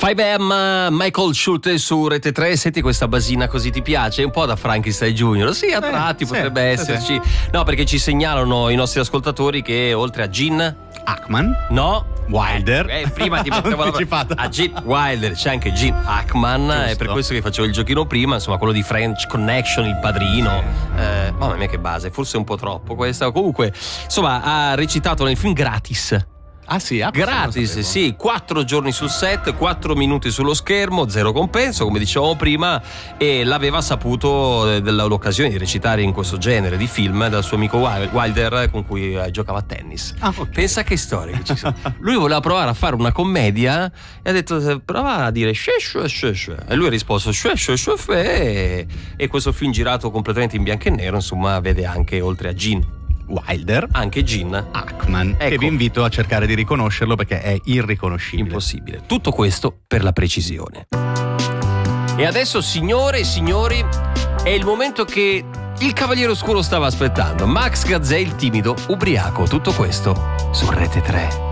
5am, Michael Schulte su Rete 3. Senti questa basina, così ti piace? Un po' da Frankenstein Junior. Sì, a tratti potrebbe esserci. No, perché ci segnalano i nostri ascoltatori che oltre a Gene Hackman, no, Wilder, prima ti mettevo a Gene Wilder, c'è anche Gene Hackman. È per questo che facevo il giochino prima, insomma, quello di French Connection, Il Padrino. Mamma mia che base, forse un po' troppo questa. Comunque, insomma, ha recitato nel film gratis. Ah sì, gratis, sì, 4 giorni sul set, 4 minuti sullo schermo, zero compenso, come dicevamo prima, e l'aveva saputo dell'occasione di recitare in questo genere di film dal suo amico Wilder con cui giocava a tennis. Okay. Pensa che storie che ci sono. Lui voleva provare a fare una commedia e ha detto prova a dire e lui ha risposto e questo film girato completamente in bianco e nero, insomma, vede anche oltre a Gene Wilder anche Gene Hackman, ecco, che vi invito a cercare di riconoscerlo perché è irriconoscibile. Impossibile. Tutto questo per la precisione. E adesso, signore e signori, è il momento che il Cavaliere Oscuro stava aspettando. Max Gazzè, il timido ubriaco. Tutto questo su Rete 3.